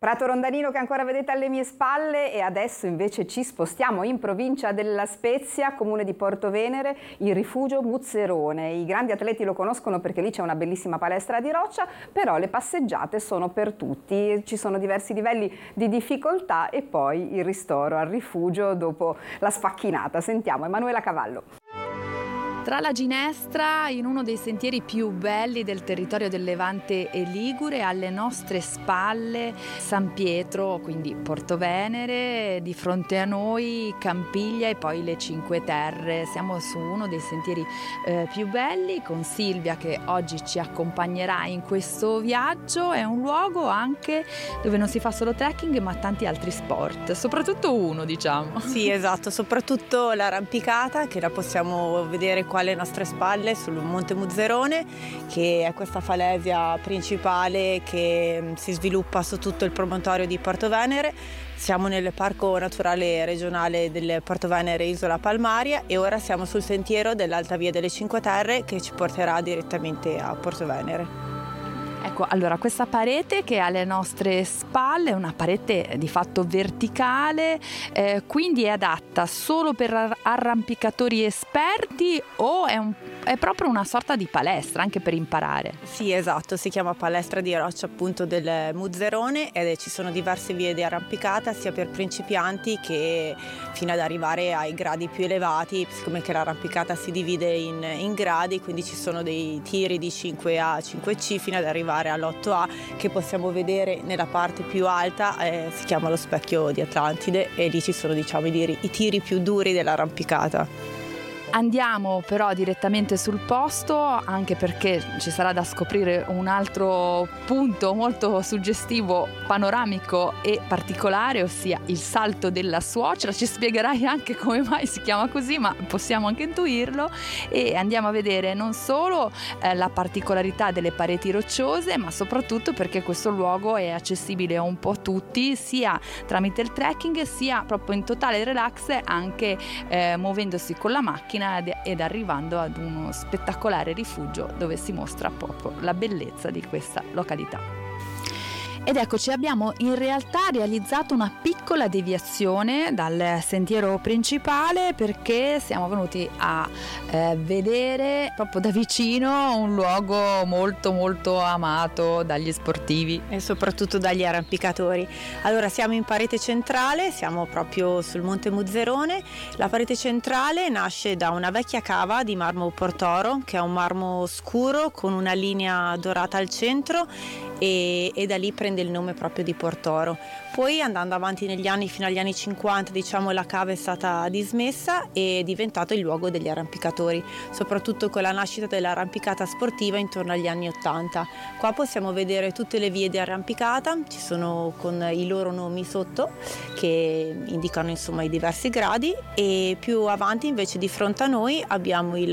Prato Rondanino che ancora vedete alle mie spalle, e adesso invece ci spostiamo in provincia della Spezia, comune di Portovenere, il rifugio Muzzerone. I grandi atleti lo conoscono perché lì c'è una bellissima palestra di roccia, però le passeggiate sono per tutti, ci sono diversi livelli di difficoltà e poi il ristoro al rifugio dopo la sfacchinata. Sentiamo Emanuela Cavallo. Tra la ginestra, in uno dei sentieri più belli del territorio del Levante e Ligure, alle nostre spalle San Pietro, quindi Portovenere, di fronte a noi Campiglia e poi le Cinque Terre. Siamo su uno dei sentieri più belli con Silvia che oggi ci accompagnerà in questo viaggio. È un luogo anche dove non si fa solo trekking ma tanti altri sport, soprattutto uno, diciamo. Sì, esatto, soprattutto l'arrampicata che la possiamo vedere qua alle nostre spalle sul Monte Muzzerone, che è questa falesia principale che si sviluppa su tutto il promontorio di Portovenere. Siamo nel Parco Naturale Regionale del Portovenere Isola Palmaria e ora siamo sul sentiero dell'Alta Via delle Cinque Terre che ci porterà direttamente a Portovenere. Ecco, allora questa parete che è alle nostre spalle è una parete di fatto verticale, quindi è adatta solo per arrampicatori esperti o è proprio una sorta di palestra anche per imparare? Sì, esatto, si chiama palestra di roccia appunto del Muzzerone e ci sono diverse vie di arrampicata sia per principianti che fino ad arrivare ai gradi più elevati, siccome che l'arrampicata si divide in gradi, quindi ci sono dei tiri di 5A, 5C fino ad arrivare all'8A che possiamo vedere nella parte più alta, si chiama lo specchio di Atlantide e lì ci sono diciamo i tiri più duri dell'arrampicata. Andiamo però direttamente sul posto, anche perché ci sarà da scoprire un altro punto molto suggestivo, panoramico e particolare, ossia il Salto della Suocera. Ci spiegherai anche come mai si chiama così, ma possiamo anche intuirlo, e andiamo a vedere non solo la particolarità delle pareti rocciose, ma soprattutto perché questo luogo è accessibile a un po' tutti, sia tramite il trekking sia proprio in totale relax, anche muovendosi con la macchina ed arrivando ad uno spettacolare rifugio dove si mostra proprio la bellezza di questa località. Ed eccoci, abbiamo in realtà realizzato una piccola deviazione dal sentiero principale perché siamo venuti a vedere proprio da vicino un luogo molto molto amato dagli sportivi e soprattutto dagli arrampicatori. Allora siamo in parete centrale, siamo proprio sul Monte Muzzerone. La parete centrale nasce da una vecchia cava di marmo Portoro, che è un marmo scuro con una linea dorata al centro e da lì prende il nome proprio di Portoro. Poi andando avanti negli anni fino agli anni 50 diciamo la cava è stata dismessa e è diventato il luogo degli arrampicatori, soprattutto con la nascita dell'arrampicata sportiva intorno agli anni 80. Qua possiamo vedere tutte le vie di arrampicata, ci sono con i loro nomi sotto che indicano insomma i diversi gradi, e più avanti invece di fronte a noi abbiamo il